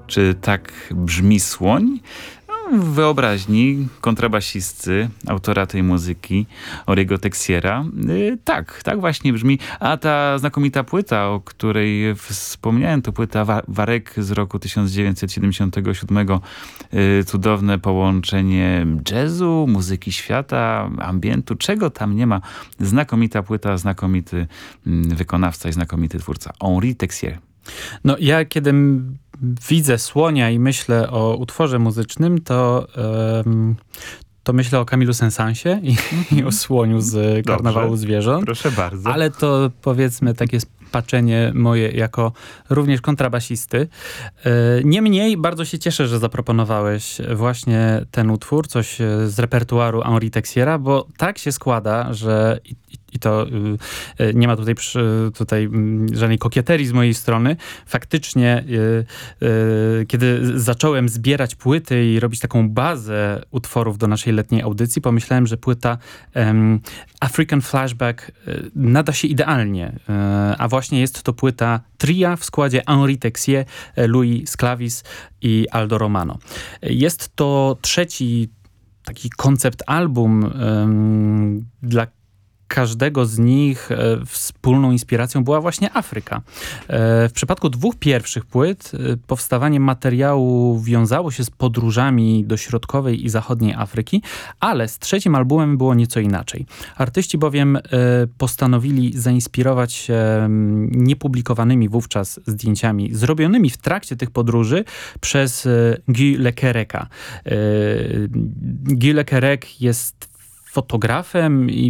Czy tak brzmi słoń? No, w wyobraźni kontrabasisty, autora tej muzyki, Auriego Texiera. Tak właśnie brzmi. A ta znakomita płyta, o której wspomniałem, to płyta Warek z roku 1977. Cudowne połączenie jazzu, muzyki świata, ambientu, czego tam nie ma. Znakomita płyta, znakomity wykonawca i znakomity twórca. Henri Texier. No ja kiedy widzę słonia i myślę o utworze muzycznym, to myślę o Camilu Saint-Saënsie i o słoniu z Karnawału Dobrze. Zwierząt. Proszę bardzo. Ale to powiedzmy takie patrzenie moje jako również kontrabasisty. Niemniej bardzo się cieszę, że zaproponowałeś właśnie ten utwór, coś z repertuaru Henri Texiera, bo tak się składa, że i to nie ma tutaj żadnej kokieterii z mojej strony. Faktycznie, kiedy zacząłem zbierać płyty i robić taką bazę utworów do naszej letniej audycji, pomyślałem, że płyta African Flashback nada się idealnie. A właśnie jest to płyta tria w składzie Henri Texier, Louis Sclavis i Aldo Romano. Jest to trzeci taki koncept album dla każdego z nich wspólną inspiracją była właśnie Afryka. W przypadku dwóch pierwszych płyt powstawanie materiału wiązało się z podróżami do środkowej i zachodniej Afryki, ale z trzecim albumem było nieco inaczej. Artyści bowiem postanowili zainspirować się niepublikowanymi wówczas zdjęciami zrobionymi w trakcie tych podróży przez Guy Le Quereka. Guy Le Querec jest fotografem i